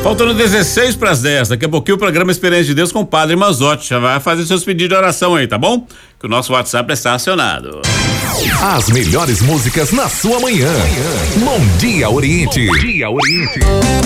Faltando 16 para as 10, daqui a pouquinho o programa Experiência de Deus com o Padre Manzotti. Já vai fazer seus pedidos de oração aí, tá bom? Que o nosso WhatsApp está acionado. As melhores músicas na sua manhã. Bom dia, Oriente. Bom dia, Oriente.